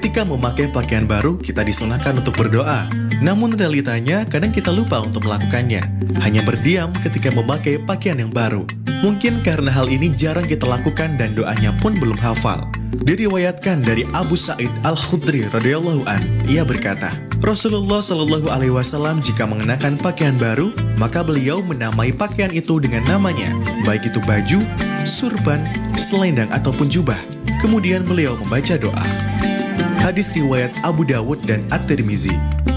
Ketika memakai pakaian baru, kita disunahkan untuk berdoa. Namun realitanya, kadang kita lupa untuk melakukannya. Hanya berdiam ketika memakai pakaian yang baru. Mungkin karena hal ini jarang kita lakukan dan doanya pun belum hafal. Diriwayatkan dari Abu Sa'id Al-Khudri radhiyallahu an, ia berkata, Rasulullah Shallallahu Alaihi Wasallam jika mengenakan pakaian baru, maka beliau menamai pakaian itu dengan namanya, baik itu baju, surban, selendang ataupun jubah. Kemudian beliau membaca doa. Hadis riwayat Abu Dawud dan At-Tirmizi.